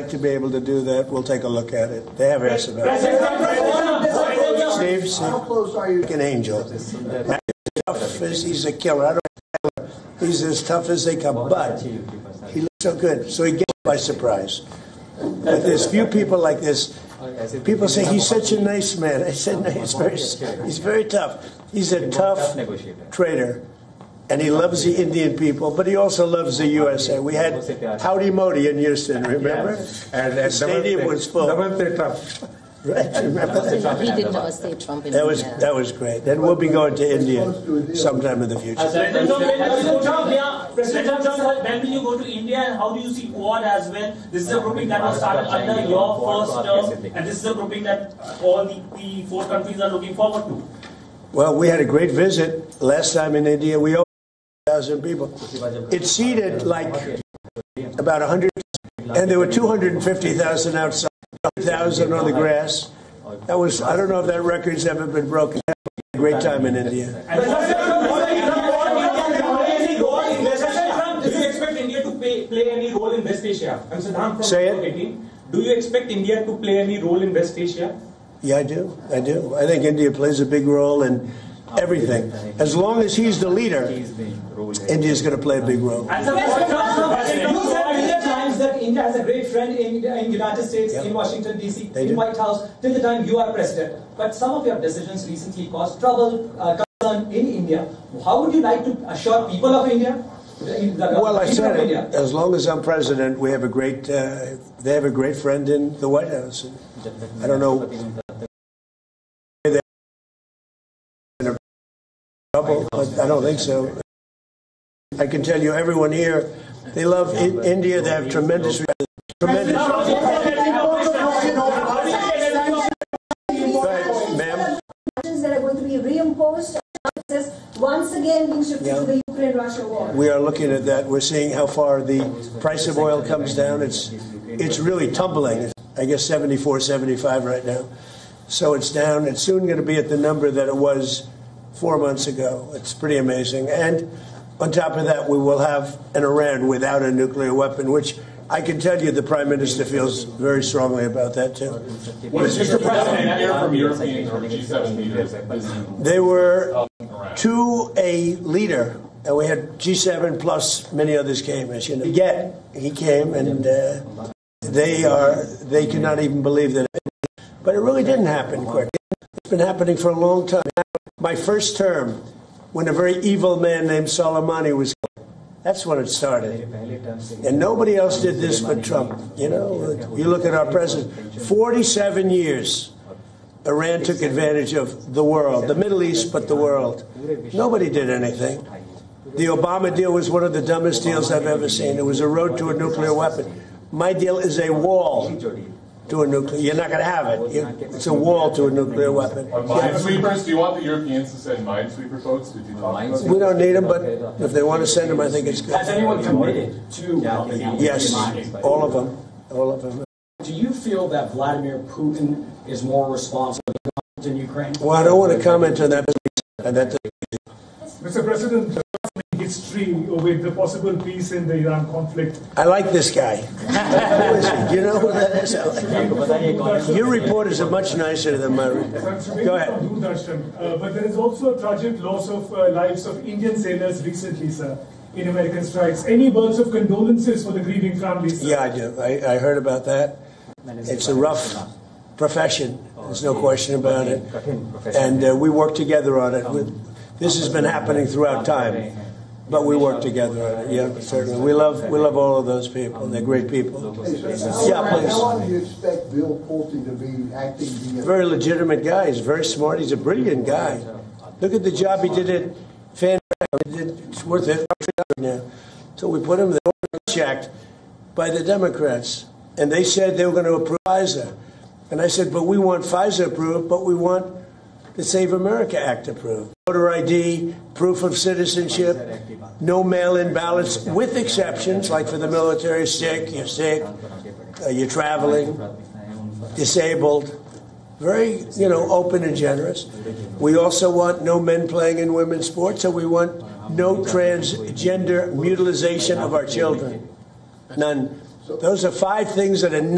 like to be able to do that. We'll take a look at it. They have asked about it. Steve, how close are you? Like an angel. He's a killer. I don't know. He's as tough as they come, but he looks so good. So he gets by surprise. But there's few people like this. People say he's such a nice man. I said no, he's very tough. He's a tough trader. And he loves the Indian people, but he also loves the USA. We had Howdy Modi in Houston, remember? And the stadium was full. Right, remember that? He did not say Trump in India. That was great. Then we'll be going to India sometime in the future. President Trump, when will you go to India, and how do you see Quad as well? This is a grouping that was started under your first term, and this is a grouping that all the four countries are looking forward to. Well, we had a great visit last time in India. We 1,000 people. It seated like about 100, and there were 250,000 outside, 100,000 on the grass. That was, I don't know if that record's ever been broken. Had a great time in India. Do you expect India to play any role in West Asia? Say it. Do you expect India to play any role in West Asia? Yeah, I do. I do. I think India plays a big role in everything. As long as he's the leader, India's going to play a big role. You said many times that India has a great friend in the United States, in Washington, D.C., in White House, till the time you are president. But some of your decisions recently caused trouble, concern in India. How would you like to assure people of India? Well, I said it. As long as I'm president, we have a great. They have a great friend in the White House. I don't know. But I don't think so. I can tell you, everyone here, they love India. They have tremendous. That are going to be reimposed. Once again being shifted to the Ukraine-Russia war. We are looking at that. We're seeing how far the price of oil comes down. It's really tumbling. It's, I guess 74, 75 right now. So it's down. It's soon going to be at the number that it was 4 months ago. It's pretty amazing. And on top of that, we will have an Iran without a nuclear weapon, which I can tell you the Prime Minister feels very strongly about that, too. What is Mr. President hear from European or G7 leaders? They were to a leader, and we had G7 plus many others came, as you know. He came, and they cannot even believe that. But it really didn't happen quick. It's been happening for a long time. My first term, when a very evil man named Soleimani was killed, that's when it started. And nobody else did this but Trump. You know, you look at our president, 47 years, Iran took advantage of the world, the Middle East, but the world. Nobody did anything. The Obama deal was one of the dumbest deals I've ever seen. It was a road to a nuclear weapon. My deal is a wall to a nuclear. You're not going to have it. It's a wall to a nuclear weapon. Minesweepers? Do you want the Europeans to send minesweeper boats? Did you talk about We don't need them, but if they want to send them, I think it's good. Has anyone committed to? Yes, all of them. All of them. Do you feel that Vladimir Putin is more responsible in Ukraine? Well, I don't want to comment on that. Mr. President, history with the possible peace in the Iran conflict. I like this guy. Do you know who that is? Your reporters are much nicer than my reporters. Go ahead. But there is also a tragic loss of lives of Indian sailors recently, sir, in American strikes. Any words of condolences for the grieving families, sir? Yeah, I do. I heard about that. It's a rough profession. There's no question about it. And we work together on it. This has been happening throughout time. But we work together on it, yeah, certainly. We love all of those people. They're great people. Yeah, please. How long do you expect Bill Pulte to be acting? Very legitimate guy. He's very smart. He's a brilliant guy. Look at the job he did at It's worth it now. So we put him there, checked by the Democrats. And they said they were going to approve Pfizer. And I said, but we want Pfizer approved, but we want the Save America Act approved. Voter ID, proof of citizenship, no mail-in ballots, with exceptions, like for the military, you're sick, you're traveling, disabled. Very, open and generous. We also want no men playing in women's sports, and we want no transgender mutilization of our children. None. Those are 5 things that are